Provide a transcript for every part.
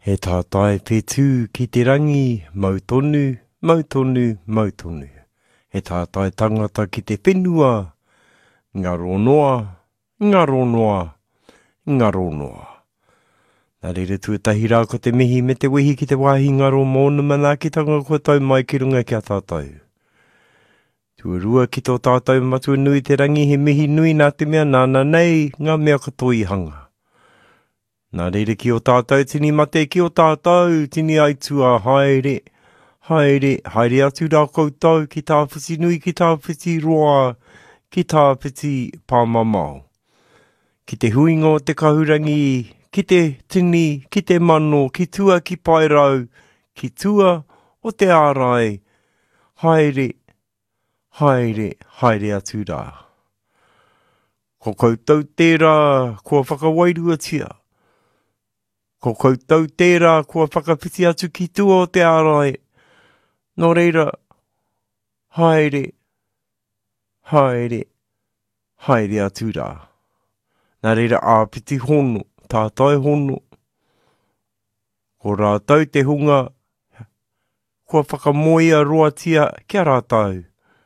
He tātai pētū ki te rangi, mautonu, mautonu, mautonu. He tātai tangata ki te whenua, ngaro noa, ngaro noa, ngaro noa. Nā reira tuatahi rā ko te mihi me te wehi ki te wāhi ngaro mōna mana ki tanga ko tau mai ki runga ki a tātou. Tuarua ki tō tātou matua nui te rangi he mihi nui nā te mea nāna nei ngā mea katoi hanga. Nā reira ki o tātou tini mate ki o tātou tini aitua haere, haere, haere atu rā koutou ki tā whiti nui, ki tā whiti roa, ki tā whiti pāmamau. Ki te huinga o te kahurangi, ki te tini, ki te mano, ki tua ki pairau, ki tua o te ārai, haere, haere, haere atu rā. Ko koutou tērā, kua whakawairuatia. Ko koutou tērā, kua whakawhiti atu ki tua o te ārai. Nō reira, haere, haere, haere atu rā. Nā reira āpiti hono, tātai hono. Ko rātau te hunga, kua whakamoia roatia kia rātau.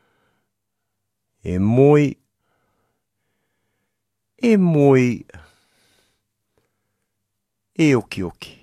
E moi, e moi, e oki oki.